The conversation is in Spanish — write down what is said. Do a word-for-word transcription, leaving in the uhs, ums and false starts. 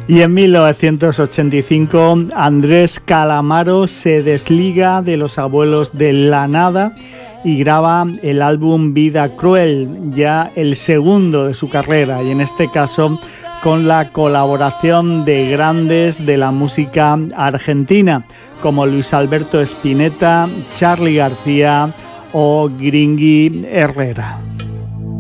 Y en mil novecientos ochenta y cinco Andrés Calamaro se desliga de los Abuelos de la Nada y graba el álbum Vida Cruel, ya el segundo de su carrera, y en este caso con la colaboración de grandes de la música argentina como Luis Alberto Spinetta, Charly García o Gringui Herrera.